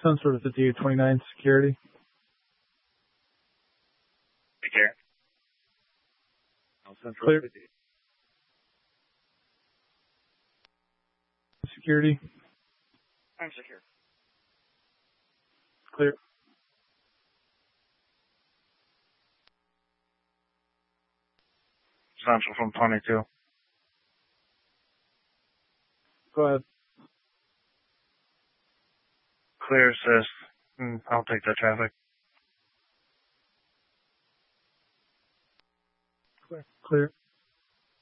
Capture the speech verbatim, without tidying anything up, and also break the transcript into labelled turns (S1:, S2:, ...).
S1: Central to fifty-eight twenty-nine, security.
S2: Take care. Central
S1: Clear.
S2: fifty-eight.
S1: Security.
S2: I'm secure.
S1: Clear.
S2: Central from twenty-two.
S1: Go ahead.
S2: Clear assist. Mm, I'll take that traffic.
S1: Clear. Clear.